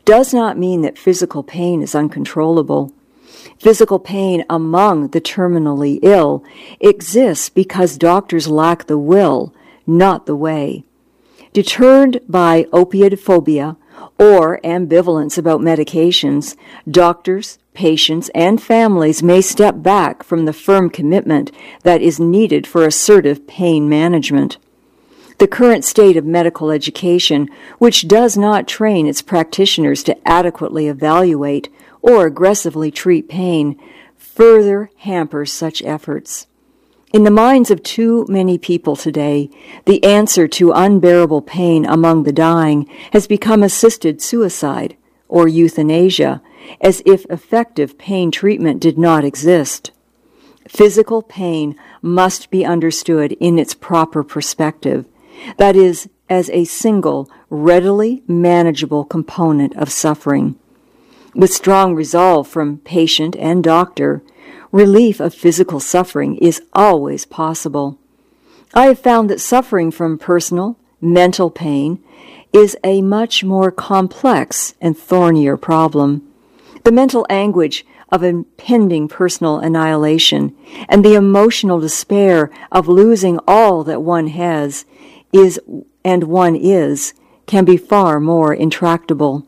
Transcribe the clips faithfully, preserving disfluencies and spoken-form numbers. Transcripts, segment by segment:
does not mean that physical pain is uncontrollable. Physical pain among the terminally ill exists because doctors lack the will, not the way. Deterred by opiate phobia or ambivalence about medications, doctors, patients, and families may step back from the firm commitment that is needed for assertive pain management. The current state of medical education, which does not train its practitioners to adequately evaluate or aggressively treat pain, further hampers such efforts. In the minds of too many people today, the answer to unbearable pain among the dying has become assisted suicide or euthanasia, as if effective pain treatment did not exist. Physical pain must be understood in its proper perspective, that is, as a single, readily manageable component of suffering. With strong resolve from patient and doctor, relief of physical suffering is always possible. I have found that suffering from personal, mental pain is a much more complex and thornier problem. The mental anguish of impending personal annihilation and the emotional despair of losing all that one has is and one is can be far more intractable.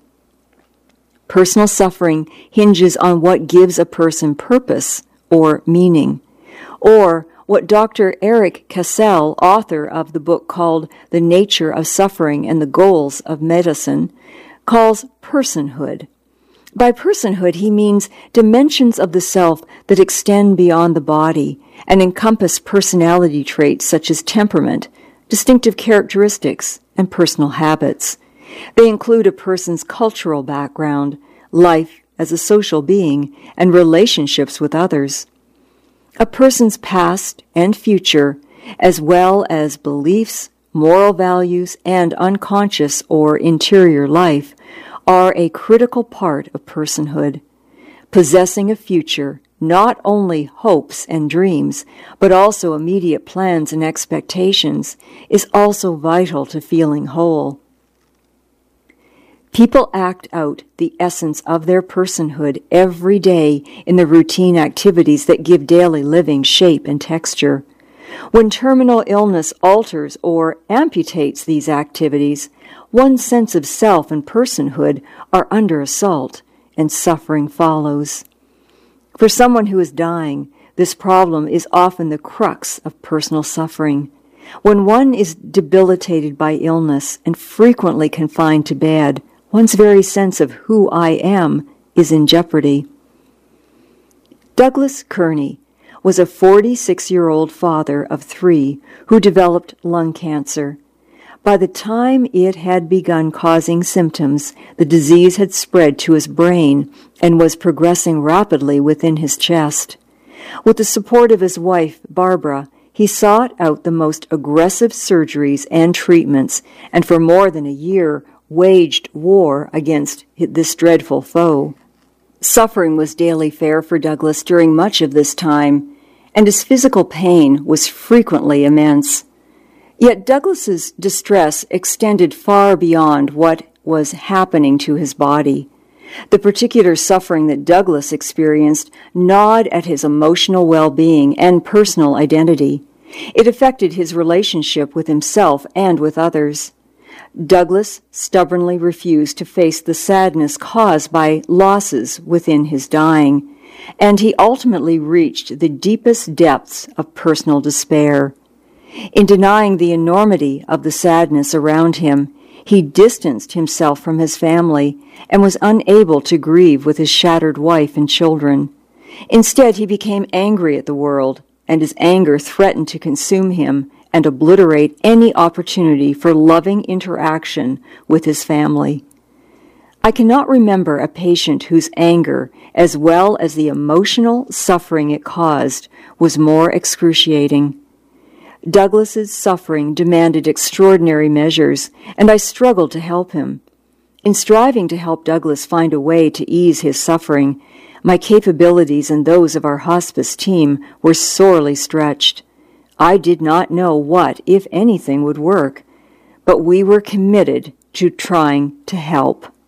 Personal suffering hinges on what gives a person purpose or meaning, or what Doctor Eric Cassell, author of the book called The Nature of Suffering and the Goals of Medicine, calls personhood. By personhood, he means dimensions of the self that extend beyond the body and encompass personality traits such as temperament, distinctive characteristics, and personal habits. They include a person's cultural background, life as a social being, and relationships with others. A person's past and future, as well as beliefs, moral values, and unconscious or interior life, are a critical part of personhood. Possessing a future, not only hopes and dreams, but also immediate plans and expectations, is also vital to feeling whole. People act out the essence of their personhood every day in the routine activities that give daily living shape and texture. When terminal illness alters or amputates these activities, one's sense of self and personhood are under assault, and suffering follows. For someone who is dying, this problem is often the crux of personal suffering. When one is debilitated by illness and frequently confined to bed, one's very sense of who I am is in jeopardy. Douglas Kearney was a forty-six-year-old father of three who developed lung cancer. By the time it had begun causing symptoms, the disease had spread to his brain and was progressing rapidly within his chest. With the support of his wife, Barbara, he sought out the most aggressive surgeries and treatments, and for more than a year waged war against this dreadful foe. Suffering was daily fare for Douglas during much of this time, and his physical pain was frequently immense. Yet Douglas's distress extended far beyond what was happening to his body. The particular suffering that Douglas experienced gnawed at his emotional well-being and personal identity. It affected his relationship with himself and with others. Douglas stubbornly refused to face the sadness caused by losses within his dying, and he ultimately reached the deepest depths of personal despair. In denying the enormity of the sadness around him, he distanced himself from his family and was unable to grieve with his shattered wife and children. Instead, he became angry at the world, and his anger threatened to consume him and obliterate any opportunity for loving interaction with his family. I cannot remember a patient whose anger, as well as the emotional suffering it caused, was more excruciating. Douglas's suffering demanded extraordinary measures, and I struggled to help him. In striving to help Douglas find a way to ease his suffering, my capabilities and those of our hospice team were sorely stretched. I did not know what, if anything, would work, but we were committed to trying to help.